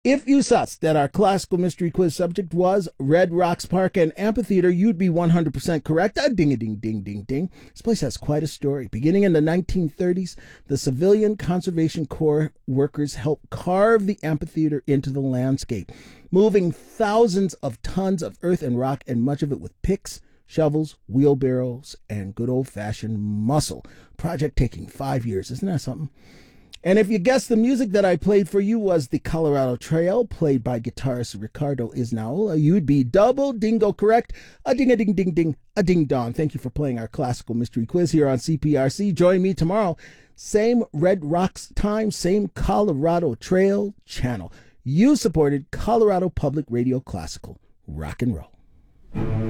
If you sussed that our classical mystery quiz subject was Red Rocks Park and Amphitheater, you'd be 100% correct. A ding a ding ding ding ding. This place has quite a story. Beginning in the 1930s, the Civilian Conservation Corps workers helped carve the amphitheater into the landscape, moving thousands of tons of earth and rock, and much of it with picks, shovels, wheelbarrows, and good old-fashioned muscle. Project taking 5 years. Isn't that something? And if you guessed the music that I played for you was the Colorado Trail, played by guitarist Ricardo Isnaola, you'd be double dingo correct. A ding a ding ding ding, a ding dong. Thank you for playing our classical mystery quiz here on CPRC. Join me tomorrow, same Red Rocks time, same Colorado Trail channel. You supported Colorado Public Radio Classical. Rock and roll.